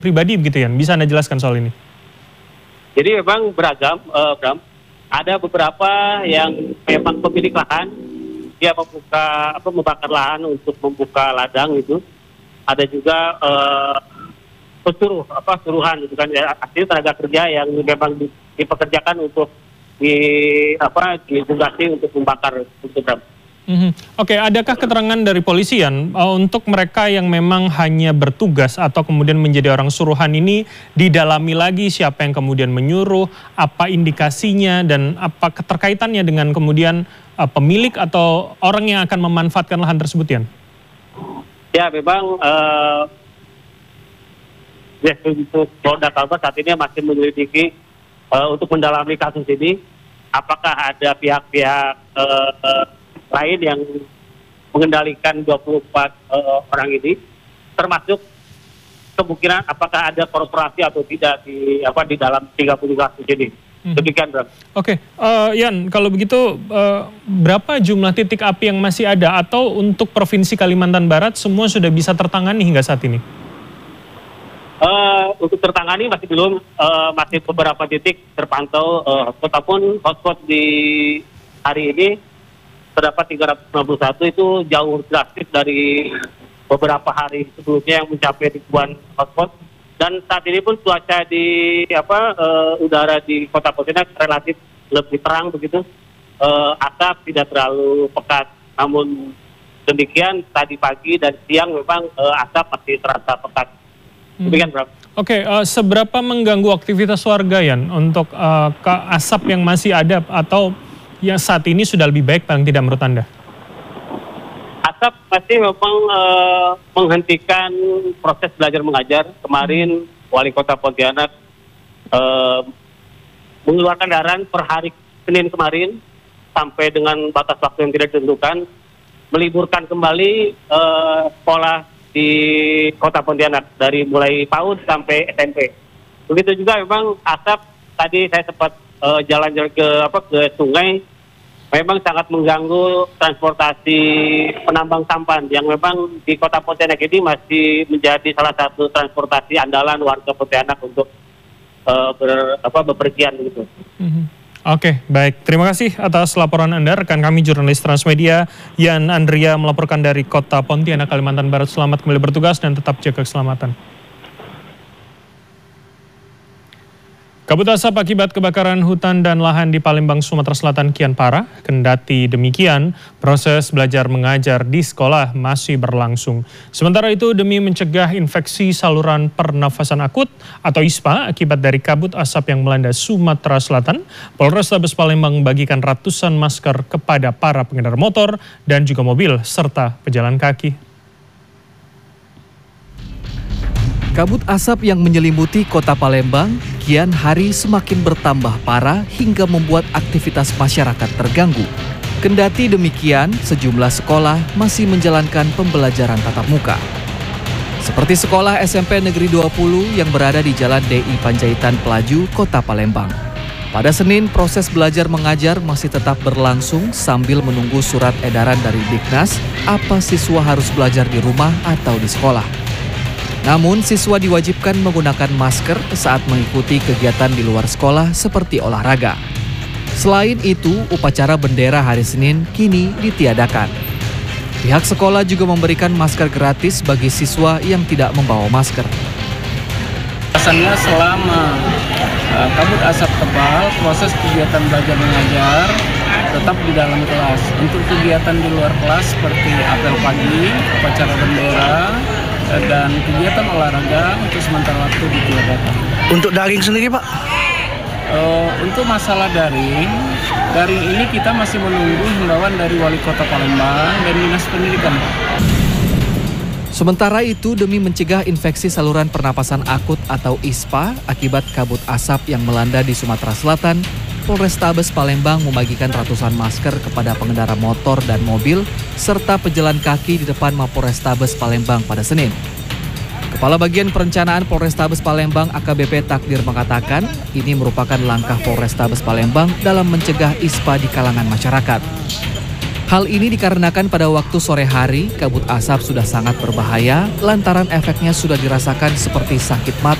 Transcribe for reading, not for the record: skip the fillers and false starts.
pribadi begitu ya? Bisa Anda jelaskan soal ini? Jadi memang beragam, Bram. Ada beberapa yang memang pemilik lahan, dia membakar lahan untuk membuka ladang itu. Ada juga suruhan gitu kan, artinya tenaga kerja yang memang dipekerjakan untuk ditugasi untuk membakar itu, Bram. Oke, adakah keterangan dari polisian untuk mereka yang memang hanya bertugas atau kemudian menjadi orang suruhan ini didalami lagi siapa yang kemudian menyuruh, apa indikasinya dan apa keterkaitannya dengan kemudian pemilik atau orang yang akan memanfaatkan lahan tersebut, Yan? Ya, memang untuk Polda Kalbar saat ini masih menyelidiki untuk mendalami kasus ini, apakah ada pihak-pihak lain yang mengendalikan 24 orang ini, termasuk kemungkinan apakah ada korporasi atau tidak di dalam 30 kasus ini. Demikian, Bram. Oke, Yan, kalau begitu berapa jumlah titik api yang masih ada atau untuk Provinsi Kalimantan Barat semua sudah bisa tertangani hingga saat ini? Untuk tertangani masih belum, masih beberapa titik terpantau hotspot di hari ini terdapat 361, itu jauh drastis dari beberapa hari sebelumnya yang mencapai ribuan hotspot. Dan saat ini pun cuaca di udara di Kota Pontianak relatif lebih terang begitu, asap tidak terlalu pekat. Namun demikian tadi pagi dan siang memang asap masih terasa pekat. Demikian, Bro. Oke, seberapa mengganggu aktivitas warga, Yan, untuk asap yang masih ada atau yang saat ini sudah lebih baik paling tidak menurut Anda? Asap pasti memang menghentikan proses belajar mengajar. Kemarin Wali Kota Pontianak mengeluarkan edaran per hari Senin kemarin sampai dengan batas waktu yang tidak ditentukan, meliburkan kembali sekolah di Kota Pontianak dari mulai PAUD sampai SMP. Begitu juga memang asap, tadi saya sempat jalan-jalan ke sungai, memang sangat mengganggu transportasi penambang sampan yang memang di Kota Pontianak ini masih menjadi salah satu transportasi andalan warga Pontianak untuk bepergian begitu. Oke, baik. Terima kasih atas laporan Anda, rekan kami jurnalis Transmedia Yan Andria melaporkan dari Kota Pontianak, Kalimantan Barat. Selamat kembali bertugas dan tetap jaga keselamatan. Kabut asap akibat kebakaran hutan dan lahan di Palembang, Sumatera Selatan kian parah. Kendati demikian, proses belajar mengajar di sekolah masih berlangsung. Sementara itu, demi mencegah infeksi saluran pernafasan akut atau ISPA akibat dari kabut asap yang melanda Sumatera Selatan, Polrestabes Palembang membagikan ratusan masker kepada para pengendara motor dan juga mobil serta pejalan kaki. Kabut asap yang menyelimuti kota Palembang kian hari semakin bertambah parah hingga membuat aktivitas masyarakat terganggu. Kendati demikian, sejumlah sekolah masih menjalankan pembelajaran tatap muka. Seperti sekolah SMP Negeri 20 yang berada di Jalan DI Panjaitan Pelaju, Kota Palembang. Pada Senin, proses belajar mengajar masih tetap berlangsung sambil menunggu surat edaran dari Diknas apa siswa harus belajar di rumah atau di sekolah. Namun, siswa diwajibkan menggunakan masker saat mengikuti kegiatan di luar sekolah seperti olahraga. Selain itu, upacara bendera hari Senin kini ditiadakan. Pihak sekolah juga memberikan masker gratis bagi siswa yang tidak membawa masker. Alasannya selama kabut asap tebal, proses kegiatan belajar mengajar tetap di dalam kelas. Untuk kegiatan di luar kelas seperti apel pagi, upacara bendera, dan kegiatan olahraga untuk sementara waktu ditiadakan. Untuk daring sendiri, Pak? Untuk masalah daring ini kita masih menunggu himbauan dari Wali Kota Palembang dan Dinas Pendidikan. Sementara itu, demi mencegah infeksi saluran pernapasan akut atau ISPA akibat kabut asap yang melanda di Sumatera Selatan, Polrestabes Palembang membagikan ratusan masker kepada pengendara motor dan mobil serta pejalan kaki di depan Mapolrestabes Palembang pada Senin. Kepala Bagian Perencanaan Polrestabes Palembang AKBP Takdir mengatakan ini merupakan langkah Polrestabes Palembang dalam mencegah ISPA di kalangan masyarakat. Hal ini dikarenakan pada waktu sore hari, kabut asap sudah sangat berbahaya lantaran efeknya sudah dirasakan seperti sakit mata